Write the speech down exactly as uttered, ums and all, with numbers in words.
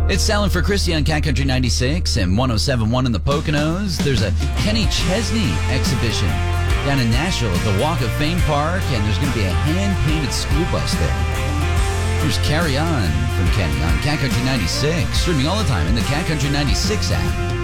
It's Sal for Christy on Cat Country ninety-six and one oh seven point one in the Poconos. There's a Kenny Chesney exhibition down in Nashville at the Walk of Fame Park, and there's going to be a hand-painted school bus there. Here's Carry On from Kenny on Cat Country ninety-six, streaming all the time in the Cat Country ninety-six app.